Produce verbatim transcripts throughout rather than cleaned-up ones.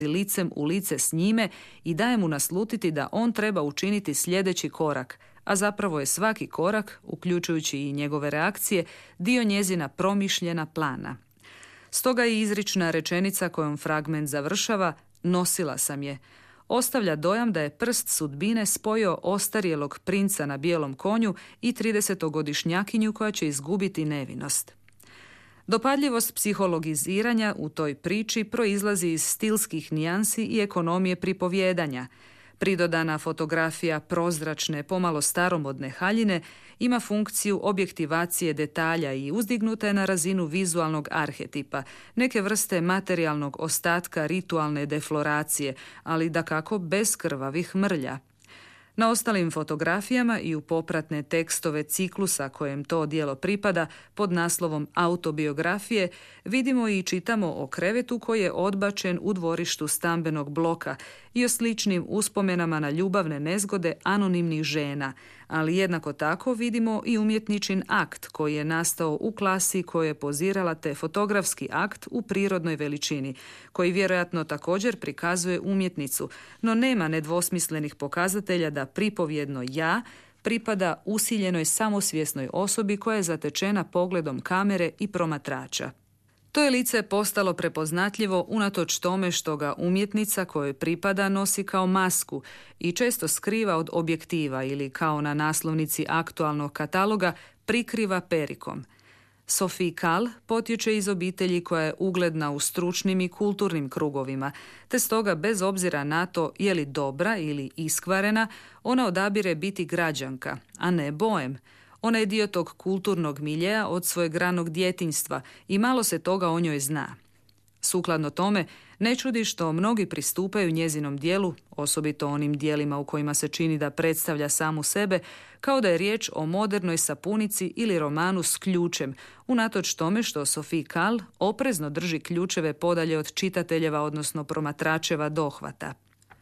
licem u lice s njime i daje mu naslutiti da on treba učiniti sljedeći korak, a zapravo je svaki korak, uključujući i njegove reakcije, dio njezina promišljena plana. Stoga i izrična rečenica kojom fragment završava, nosila sam je, ostavlja dojam da je prst sudbine spojio ostarjelog princa na bijelom konju i tridesetogodišnjakinju koja će izgubiti nevinost. Dopadljivost psihologiziranja u toj priči proizlazi iz stilskih nijansi i ekonomije pripovijedanja. Pridodana fotografija prozračne, pomalo staromodne haljine ima funkciju objektivacije detalja i uzdignuta je na razinu vizualnog arhetipa, neke vrste materijalnog ostatka ritualne defloracije, ali dakako bez krvavih mrlja. Na ostalim fotografijama i u popratne tekstove ciklusa kojem to djelo pripada pod naslovom autobiografije vidimo i čitamo o krevetu koji je odbačen u dvorištu stambenog bloka i o sličnim uspomenama na ljubavne nezgode anonimnih žena, ali jednako tako vidimo i umjetničin akt koji je nastao u klasi koja je pozirala, te fotografski akt u prirodnoj veličini, koji vjerojatno također prikazuje umjetnicu, no nema nedvosmislenih pokazatelja da pripovjedno ja pripada usiljenoj samosvjesnoj osobi koja je zatečena pogledom kamere i promatrača. To je lice postalo prepoznatljivo unatoč tome što ga umjetnica kojoj pripada nosi kao masku i često skriva od objektiva ili kao na naslovnici aktualnog kataloga prikriva perikom. Sophie Calle potječe iz obitelji koja je ugledna u stručnim i kulturnim krugovima, te stoga bez obzira na to je li dobra ili iskvarena, ona odabire biti građanka, a ne boem. Ona je dio tog kulturnog miljeja od svojeg ranog djetinjstva i malo se toga o njoj zna. Sukladno tome, ne čudi što mnogi pristupaju njezinom dijelu, osobito onim dijelima u kojima se čini da predstavlja samu sebe, kao da je riječ o modernoj sapunici ili romanu s ključem, unatoč tome što Sophie Calle oprezno drži ključeve podalje od čitateljeva, odnosno promatračeva dohvata.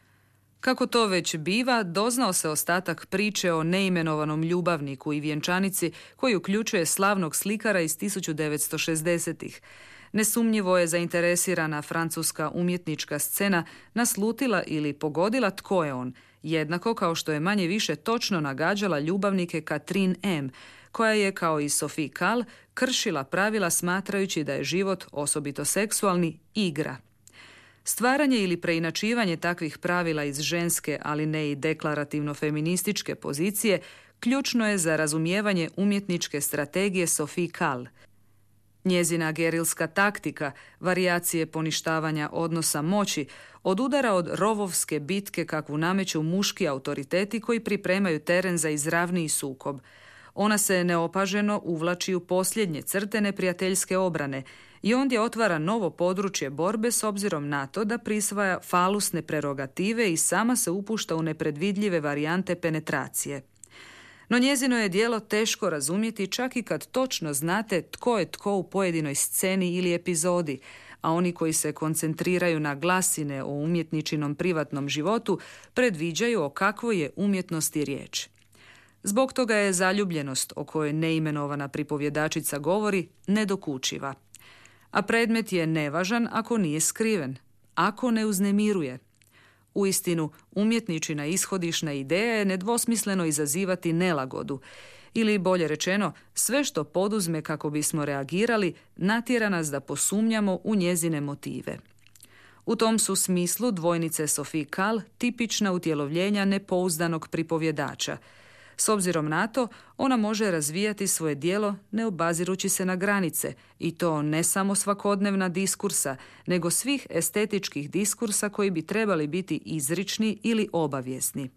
Kako to već biva, doznao se ostatak priče o neimenovanom ljubavniku i vjenčanici koji uključuje slavnog slikara iz tisuću devetsto šezdesetih. Nesumnjivo je zainteresirana francuska umjetnička scena naslutila ili pogodila tko je on, jednako kao što je manje više točno nagađala ljubavnike Catherine M., koja je, kao i Sophie Calle, kršila pravila smatrajući da je život, osobito seksualni, igra. Stvaranje ili preinačivanje takvih pravila iz ženske, ali ne i deklarativno feminističke pozicije, ključno je za razumijevanje umjetničke strategije Sophie Calle. Njezina gerilska taktika, varijacije poništavanja odnosa moći, odudara od rovovske bitke kakvu nameću muški autoriteti koji pripremaju teren za izravniji sukob. Ona se neopaženo uvlači u posljednje crte neprijateljske obrane i ondje otvara novo područje borbe s obzirom na to da prisvaja falusne prerogative i sama se upušta u nepredvidljive varijante penetracije. No njezino je djelo teško razumjeti čak i kad točno znate tko je tko u pojedinoj sceni ili epizodi, a oni koji se koncentriraju na glasine o umjetničinom privatnom životu predviđaju o kakvoj je umjetnosti riječ. Zbog toga je zaljubljenost o kojoj neimenovana pripovjedačica govori nedokučiva. A predmet je nevažan ako nije skriven, ako ne uznemiruje. Uistinu, umjetničina ishodišna ideja je nedvosmisleno izazivati nelagodu, ili bolje rečeno, sve što poduzme kako bismo reagirali natjera nas da posumnjamo u njezine motive. U tom su smislu dvojnice Sophie Calle tipična utjelovljenja nepouzdanog pripovjedača. S obzirom na to, ona može razvijati svoje djelo ne obazirući se na granice, i to ne samo svakodnevna diskursa, nego svih estetičkih diskursa koji bi trebali biti izrični ili obavijesni.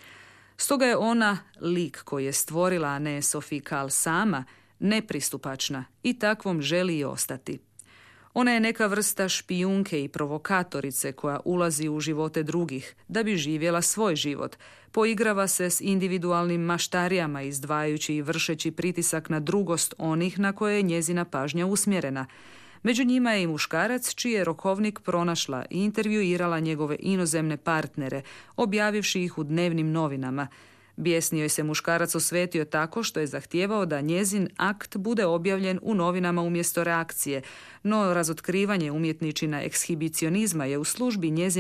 Stoga je ona, lik koji je stvorila, a ne Sophie Calle sama, nepristupačna i takvom želi i ostati. Ona je neka vrsta špijunke i provokatorice koja ulazi u živote drugih da bi živjela svoj život, poigrava se s individualnim maštarijama izdvajajući i vršeći pritisak na drugost onih na koje je njezina pažnja usmjerena. Među njima je i muškarac čiji je rokovnik pronašla i intervjuirala njegove inozemne partnere, objavivši ih u dnevnim novinama. Bijesni joj se muškarac osvetio tako što je zahtijevao da njezin akt bude objavljen u novinama umjesto reakcije, no razotkrivanje umjetničina ekshibicionizma je u službi njezine